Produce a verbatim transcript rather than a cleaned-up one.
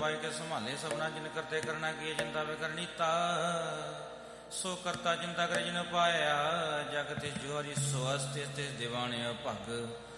पाई के संभाले सबना जिन करते करना किए चिंता वे करनीता सो करता चिंता करे जिन पाया जग तिस जोहरी सो अस्तिस तिस दीवाने पग